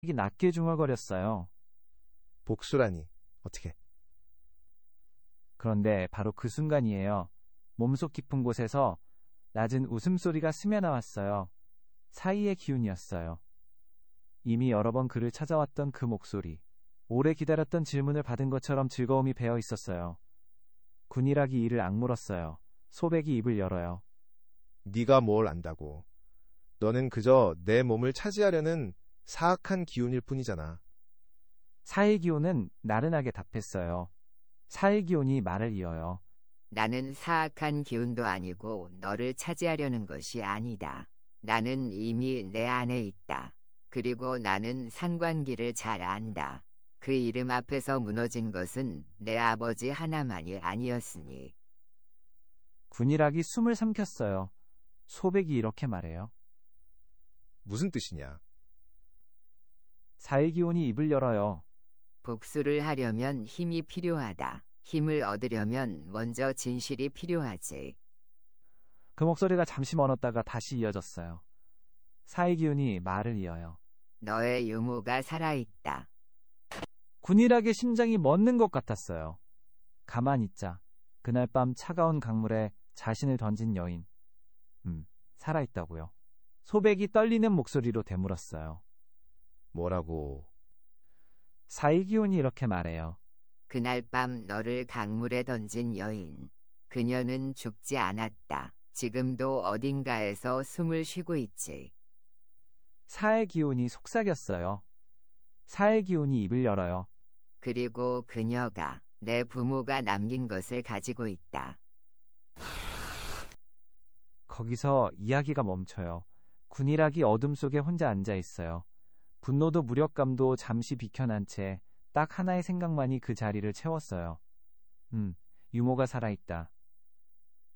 이게 낮게 중얼거렸어요. 복수라니. 어떻게? 그런데 바로 그 순간이에요. 몸속 깊은 곳에서 낮은 웃음소리가 스며나왔어요. 사이의 기운이었어요. 이미 여러 번 그를 찾아왔던 그 목소리. 오래 기다렸던 질문을 받은 것처럼 즐거움이 배어 있었어요. 군이락이 이를 악물었어요. 소백이 입을 열어요. 네가 뭘 안다고. 너는 그저 내 몸을 차지하려는 사악한 기운일 뿐이잖아. 사의 기운은 나른하게 답했어요. 사의 기운이 말을 이어요. 나는 사악한 기운도 아니고 너를 차지하려는 것이 아니다. 나는 이미 내 안에 있다. 그리고 나는 상관기를 잘 안다. 그 이름 앞에서 무너진 것은 내 아버지 하나만이 아니었으니. 군이락이 숨을 삼켰어요. 소백이 이렇게 말해요. 무슨 뜻이냐? 사의 기운이 입을 열어요. 복수를 하려면 힘이 필요하다. 힘을 얻으려면 먼저 진실이 필요하지. 그 목소리가 잠시 멈었다가 다시 이어졌어요. 사의 기운이 말을 이어요. 너의 유무가 살아있다. 군이락의 심장이 멎는 것 같았어요. 가만히 있자. 그날 밤 차가운 강물에 자신을 던진 여인. 살아있다고요. 소백이 떨리는 목소리로 되물었어요. 뭐라고? 사의 기운이 이렇게 말해요. 그날 밤 너를 강물에 던진 여인. 그녀는 죽지 않았다. 지금도 어딘가에서 숨을 쉬고 있지. 사의 기운이 속삭였어요. 사의 기운이 입을 열어요. 그리고 그녀가 내 부모가 남긴 것을 가지고 있다. 거기서 이야기가 멈춰요. 군이락이 어둠 속에 혼자 앉아 있어요. 분노도 무력감도 잠시 비켜난 채 딱 하나의 생각만이 그 자리를 채웠어요. 유모가 살아있다.